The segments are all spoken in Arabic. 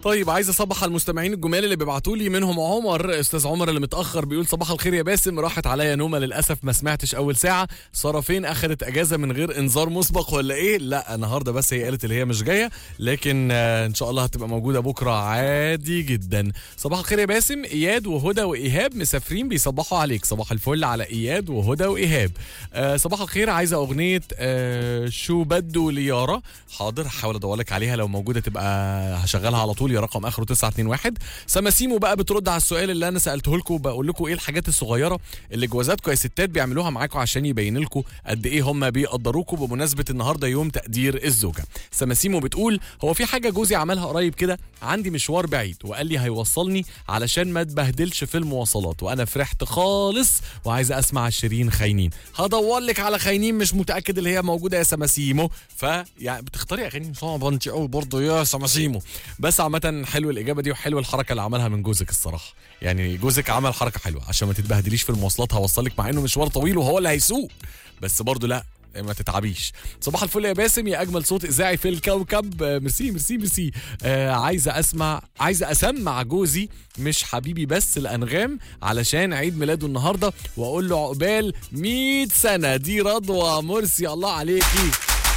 طيب عايز اصبح على المستمعين الجمال اللي بيبعتوا لي، منهم عمر. استاذ عمر اللي متاخر بيقول صباح الخير يا باسم، راحت عليا نومه للاسف ما سمعتش اول ساعه. ساره فين؟ اخذت اجازه من غير انذار مسبق ولا ايه؟ لا النهارده بس هي قالت اللي هي مش جايه، لكن ان شاء الله هتبقى موجوده بكره عادي جدا. صباح الخير يا باسم، اياد وهدى وايهاب مسافرين بيصبحوا عليك. صباح الفل على اياد وهدى وايهاب. صباح الخير، عايزه اغنيه شو بدو ليارا. حاضر هحاول ادور لك عليها، لو موجوده تبقى هشغلها على طول. يا رقم اخره 921. سماسيمو بقى بترد على السؤال اللي انا سالته لكم، بقول لكم ايه الحاجات الصغيره اللي جوازاتكم يا ستات بيعملوها معاكم عشان يبين لكم قد ايه هم بيقدروكم بمناسبه النهارده يوم تقدير الزوجه. سماسيمو بتقول هو في حاجه جوزي عملها قريب كده، عندي مشوار بعيد وقال لي هيوصلني علشان ما اتبهدلش في المواصلات، وانا فرحت خالص وعايزه اسمع شيرين خاينين. هدور لك على خاينين، مش متاكد اللي هي موجوده يا سماسيمو، يعني بتختاري اغاني صعبه انت قوي برضه يا سماسيمو. بس عامه حلو الاجابه دي وحلو الحركه اللي عملها من جوزك الصراحه، يعني جوزك عمل حركه حلوه عشان ما تتبهدليش في المواصلات. هوصلك مع انه مشوار طويل وهو اللي هيسوق، بس برضه لا ما تتعبيش. صباح الفل يا باسم، يا اجمل صوت اذاعي في الكوكب. ميرسي ميرسي ميرسي. عايزه اسمع جوزي مش حبيبي بس الانغام علشان عيد ميلاده النهارده، واقول له عقبال 100 سنه. دي رضوى مرسي، الله عليكي.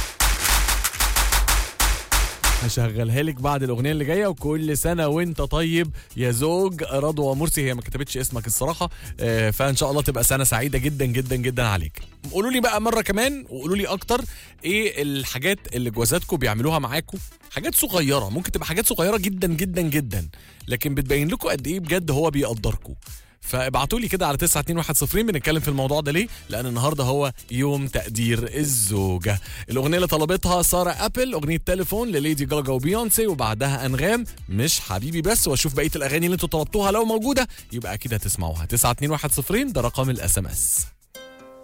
هشغلها لك بعد الاغنيه اللي جايه. وكل سنه وانت طيب يا زوج رضوى مرسي. هي ما كتبتش اسمك الصراحه، فان شاء الله تبقى سنه سعيده جدا جدا جدا عليك. قولوا لي بقى مره كمان، وقولوا لي اكتر ايه الحاجات اللي جوازاتكم بيعملوها معاكم. حاجات صغيره، ممكن تبقى حاجات صغيره جدا جدا جدا، لكن بتبين لكم قد ايه بجد هو بيقدركم. فابعتوا لي كده على 921 بنتكلم في الموضوع ده ليه؟ لان النهارده هو يوم تقدير الزوجه. الاغنيه اللي طلبتها ساره ابل، اغنيه تليفون لليدي جاجا وبيونسي، وبعدها انغام مش حبيبي بس. واشوف بقيه الاغاني اللي انتوا طلبتوها، لو موجوده يبقى اكيد هتسمعوها. 921 ده رقم الاس ام اس.